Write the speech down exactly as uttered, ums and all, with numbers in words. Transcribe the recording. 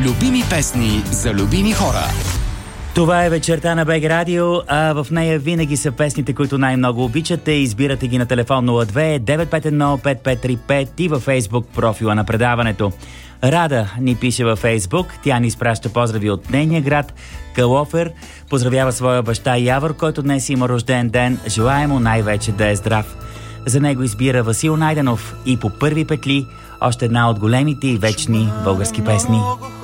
Любими песни за любими хора. Това е вечерта на БГ Радио, а в нея винаги са песните, които най-много обичате. Избирате ги на телефон нула две девет пет едно пет пет три пет и във Фейсбук профила на предаването. Рада ни пише във Фейсбук. Тя ни изпраща поздрави от нейния град Калофер. Поздравява своя баща Явор, който днес има рожден ден. Желая му най-вече да е здрав. За него избира Васил Найденов и по първи петли още една от големите и вечни български песни.